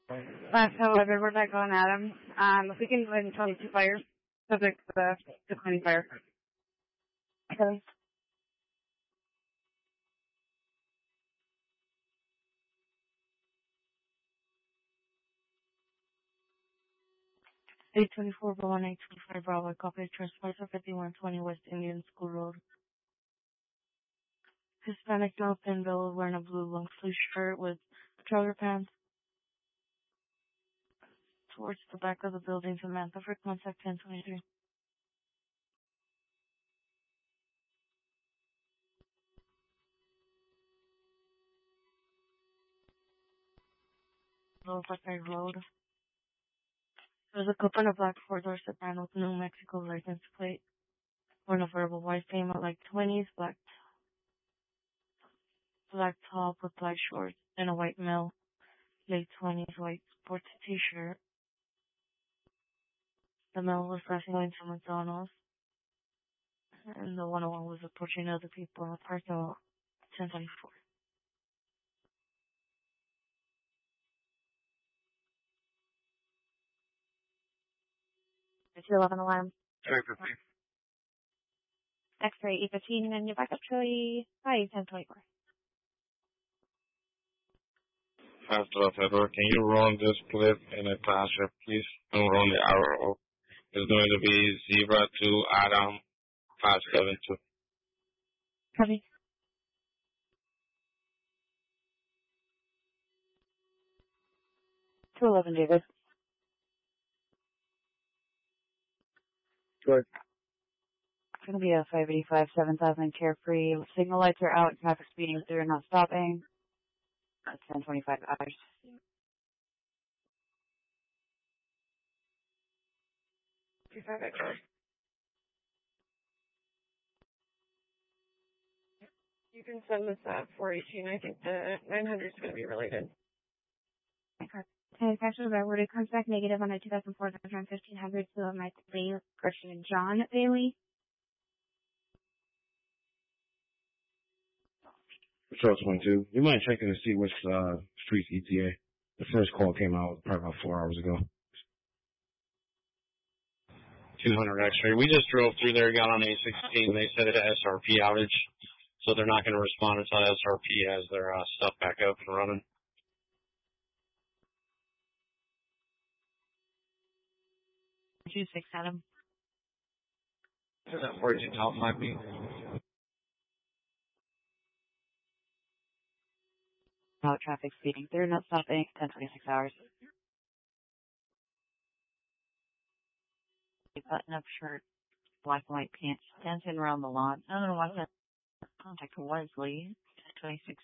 However, we're back on Adam. If we can go ahead and tell you two fires, subject to the declining fire. Okay. 824 Bravo 825 Bravo, copy transponder 5120 West Indian School Road. Hispanic male, thin bill, wearing a blue long sleeve shirt with trouser pants. Towards the back of the building, Samantha for contact 1023. Lower Buckeye Road. There's a couple in a black four-door sedan with New Mexico license plate. Wearing a verbal white payment like 20s, black top with black shorts and a white male, late 20s, white sports t-shirt. The male was rushing into McDonald's, and the 101 was approaching other people in the parking lot. 1024. It's 11 alarm. Sorry, 15. X-ray E15 and your backup Charlie 1024. After February, can you run this clip in a class shift, please? And run the arrow. It's going to be Zebra to Adam 572. Copy. 211, David. Good. It's going to be a 585, 7000 Carefree. Signal lights are out, traffic speeding through, not stopping. 1025 hours. You can send this at 418. I think the 900 is going to be related. Okay, actually, where it comes back negative on a 2004 around 1500, so it might be Christian and John Bailey. Patrol 22. You mind checking to see which street's ETA? The first call came out probably about 4 hours ago. 200 X-ray. We just drove through there, got on A16. They said it's an SRP outage, so they're not going to respond until SRP has their stuff back up and running. 26 Adam. Is that 42 top might be? No traffic speeding through, not stopping. 1026 hours. Button up shirt, black and white pants, dancing around the lawn. I don't know why that contact wisely. 1026